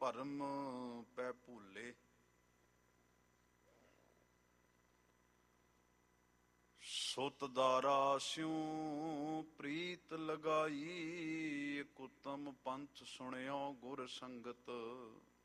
ਭਰਮ ਪੈ ਭੂਲੇ। ਸੁਤ ਦਾਰਾ ਸਿਉ ਪ੍ਰੀਤ ਲਗਾਈ, ਇਕ ਉਤਮ ਪੰਥ ਸੁਣਿਓ ਗੁਰ ਸੰਗਤ।